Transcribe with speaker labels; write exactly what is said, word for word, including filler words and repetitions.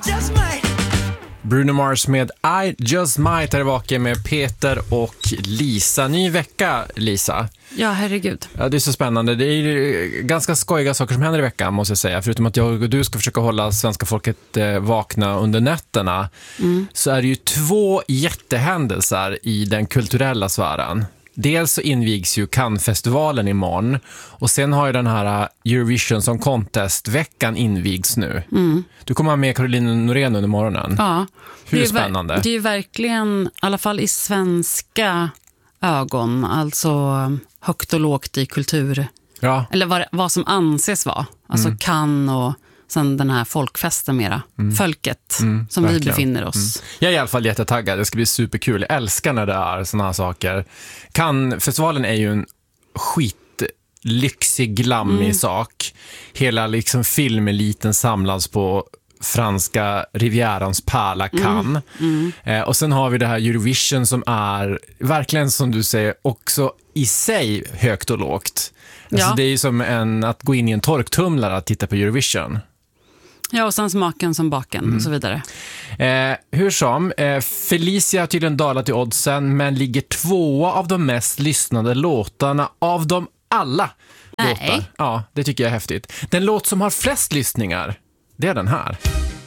Speaker 1: just might.
Speaker 2: Bruno Mars med I Just Might är vaken med Peter och Lisa. Ny vecka, Lisa.
Speaker 3: Ja, herregud.
Speaker 2: Ja, det är så spännande. Det är ganska skojiga saker som händer i veckan, måste jag säga. Förutom att jag och du ska försöka hålla svenska folket eh, vakna under nätterna, mm. så är det ju två jättehändelser i den kulturella sfären. Dels så invigs ju Cannes-festivalen imorgon, och sen har ju den här Eurovision Song Contest-veckan invigs nu. Mm. Du kommer ha med Caroline Norén under morgonen.
Speaker 3: Ja.
Speaker 2: Hur
Speaker 3: det är
Speaker 2: spännande?
Speaker 3: Ver- det är ju verkligen, i alla fall i svenska ögon, alltså högt och lågt i kultur.
Speaker 2: Ja.
Speaker 3: Eller vad, vad som anses vara. Alltså mm. Cannes och sen den här folkfesten mera. Mm. Folket mm, som verkligen. Vi befinner oss. Mm.
Speaker 2: Jag är i alla fall jättetaggad. Det ska bli superkul. Jag älskar när det är såna här saker. Cannes-festivalen är ju en skitlyxig, glammig mm. sak. Hela liksom filmeliten samlas på franska Rivierans pärla Cannes. Mm. Mm. Eh, och sen har vi det här Eurovision som är verkligen, som du säger, också i sig högt och lågt. Alltså ja. Det är ju som en, att gå in i en torktumlare att titta på Eurovision.
Speaker 3: Ja, och sen smaken som baken mm. och så vidare.
Speaker 2: Eh, hur som, eh, Felicia har tydligen dalat i oddsen, men ligger tvåa av de mest lyssnade låtarna av dem alla.
Speaker 3: Nej.
Speaker 2: Låtar. Ja, det tycker jag är häftigt. Den låt som har flest lyssningar, det är den här.